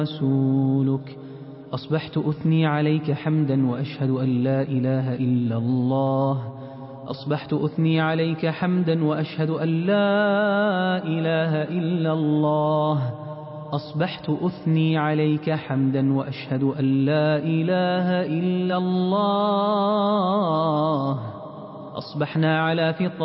رسولك. أصبحت أثني عليك حمدا وأشهد أن لا إله إلا الله. أصبحت أثني عليك حمدا وأشهد أن لا إله إلا الله. أصبحت أثني عليك حمدا وأشهد أن لا إله إلا الله. أصبحنا على فطرة